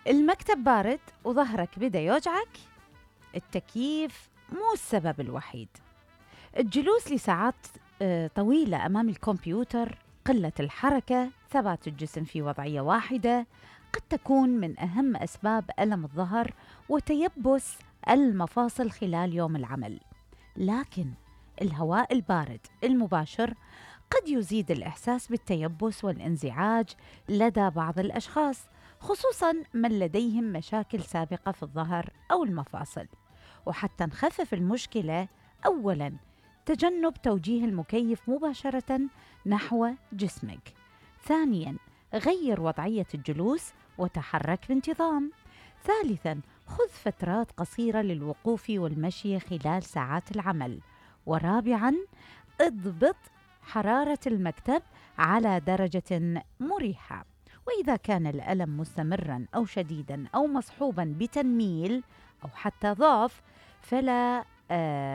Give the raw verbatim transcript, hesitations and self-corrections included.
المكتب بارد وظهرك بدأ يوجعك، التكييف مو السبب الوحيد. الجلوس لساعات آه، طويلة أمام الكمبيوتر، قلة الحركة، ثبات الجسم في وضعية واحدة قد تكون من أهم أسباب ألم الظهر وتيبس المفاصل خلال يوم العمل. لكن الهواء البارد المباشر قد يزيد الإحساس بالتيبس والانزعاج لدى بعض الأشخاص، خصوصاً من لديهم مشاكل سابقة في الظهر أو المفاصل. وحتى نخفف المشكلة، أولاً تجنب توجيه المكيف مباشرة نحو جسمك. ثانياً غير وضعية الجلوس وتحرك بانتظام. ثالثاً خذ فترات قصيرة للوقوف والمشي خلال ساعات العمل. ورابعاً اضبط حرارة المكتب على درجة مريحة. وإذا كان الألم مستمراً أو شديداً أو مصحوباً بتنميل أو حتى ضعف، فلا آه